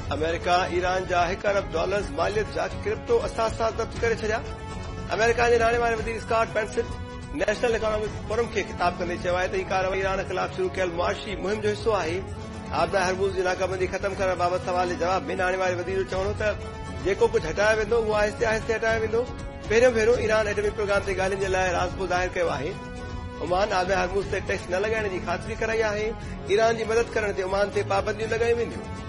America Iran जा $1 अरब मालियत जा crypto असासा ज़ब्त करे छॾिया। अमेरिका जे नाणे वारे वज़ीर Scott Benson national economic forum खे ख़िताब कंदे चयो आहे त हीअ कार्रवाई ईरान ख़िलाफ़ शुरू कयल मुआशी मुहिम जो हिसो आहे। आबदा हरमूज़ जी नाकाबंदी ख़तम करण बाबति सवाल जे जवाब में नाणे वारे वज़ीर जो चवणो त जेको कुझु हटायो वेंदो उहो आहिस्ते आहिस्ते हटायो वेंदो। पहिरियों भेरो ईरान एटमी प्रोग्राम ते ॻाल्हियुनि जे लाइ राज़िपो ज़ाहिर कयो आहे। ओमान आबदा हरमूज़ ते टैक्स न लॻाइण जी ख़ातिरी कराई आहे। ईरान जी मदद करण ते ओमान ते पाबंदियूं लॻायूं वेंदियूं।